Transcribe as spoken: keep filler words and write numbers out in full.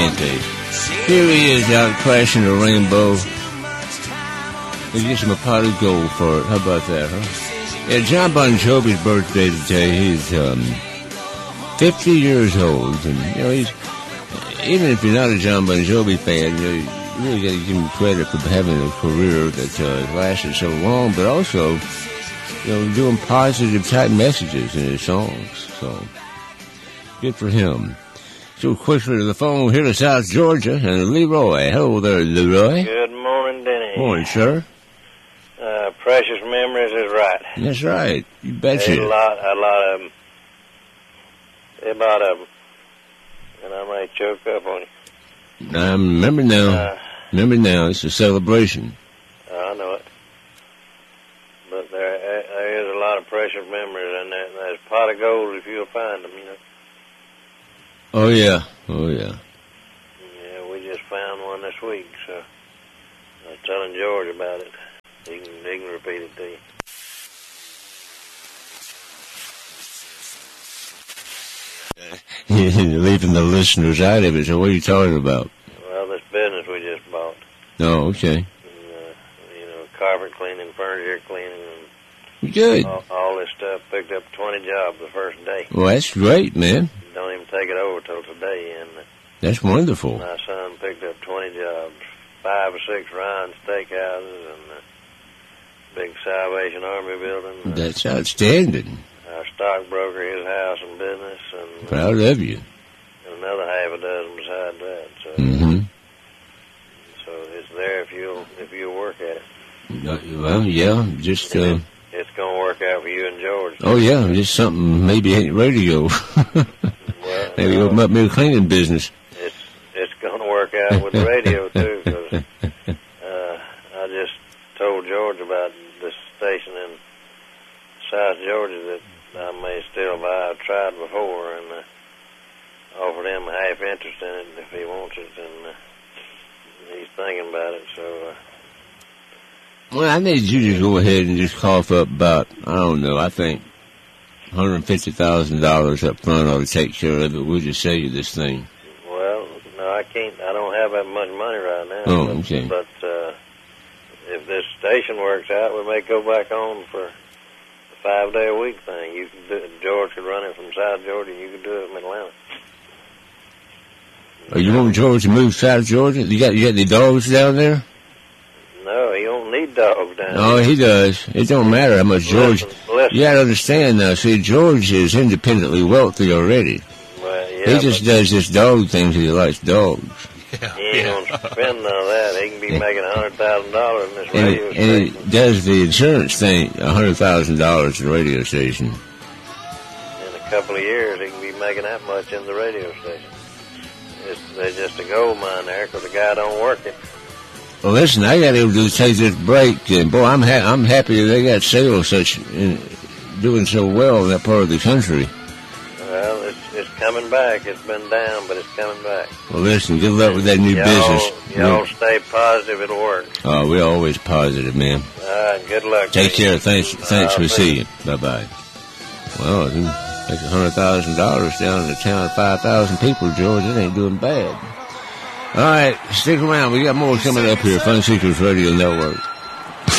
Here he is out crashing the rainbow. He gets him a pot of gold for it. How about that, huh? Yeah, John Bon Jovi's birthday today. He's um, fifty years old. And, you know, he's, even if you're not a John Bon Jovi fan, you know, you really got to give him credit for having a career that uh, lasted so long, but also, you know, doing positive type messages in his songs. So, good for him. So quickly to the phone here to South Georgia, and Leroy. Hello there, Leroy. Good morning, Denny. Morning, sir. Uh, precious memories is right. That's right. You betcha. There's a lot, a lot of them. A lot of them. And I might choke up on you. I remember now. Uh, remember now. It's a celebration. I know it. But there, there is a lot of precious memories in there. And there's a pot of gold if you'll find them, you know. Oh, yeah. Oh, yeah. Yeah, we just found one this week, so I was telling George about it. He can, he can repeat it to you. You're leaving the listeners out of it, so what are you talking about? Well, this business we just bought. Oh, okay. And, uh, you know, carpet cleaning, furniture cleaning, and good. All, all this stuff. Picked up twenty jobs the first day. Well, that's great, man. Don't even take it over till today. And uh, that's wonderful. My son picked up twenty jobs, five or six Ryan steakhouses, and a big Salvation Army building. That's uh, outstanding. Our stockbroker, his house and business, and proud uh, of you. And another half a dozen beside that. So, mm-hmm. so it's there if you if you work at it. Uh, well, yeah, just. Uh, it's gonna work out for you and George. Oh yeah, just something maybe ain't radio. Well, maybe no, open up me a cleaning business. It's it's gonna work out with the radio too, because uh, I just told George about this station in South Georgia that I may still buy. I've tried before and uh, offered him a half interest in it if he wants it, and uh, he's thinking about it. So. Uh, Well, I need you to go ahead and just cough up about, I don't know, I think one hundred fifty thousand dollars up front ought to take care of it. We'll just sell you this thing. Well, no, I can't. I don't have that much money right now. Oh, but, okay. But uh, if this station works out, we may go back on for the five-day-a-week thing. You can do it. George could run it from South Georgia. You could do it from Atlanta. Oh, you want George to move South Georgia? You got, you got the dogs down there? No, he don't need dogs down Oh, there. he does. It don't matter how much George... Listen, listen. You gotta understand now, see, George is independently wealthy already. Well, yeah, he just does this dog thing because he likes dogs. Yeah, he ain't yeah. gonna spend none of that. He can be making a hundred thousand dollars in this and, radio and station. he does the insurance thing, a hundred thousand dollars in the radio station. In a couple of years, he can be making that much in the radio station. It's, there's just a gold mine there because the guy don't work it. Well, listen, I got to take this break, and boy, I'm ha- I'm happy they got sales such in, doing so well in that part of the country. Well, it's it's coming back. It's been down, but it's coming back. Well, listen, good luck with that new y'all, business. Y'all we're, stay positive. It'll work. Oh, we're always positive, man. All right, good luck. Take care. Thanks. Thanks uh, for seeing. Bye bye. Well, if you take a hundred thousand dollars down in a town of five thousand people, George, it ain't doing bad. All right, stick around. We got more coming up here. Fun Secrets Radio Network.